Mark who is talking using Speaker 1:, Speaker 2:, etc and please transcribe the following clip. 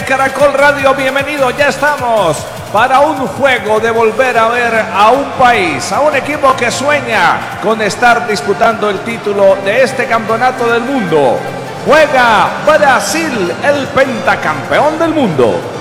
Speaker 1: Caracol Radio, bienvenido, ya estamos para un juego de volver a ver a un país, a un equipo que sueña con estar disputando el título de este campeonato del mundo. Juega Brasil, el pentacampeón del mundo.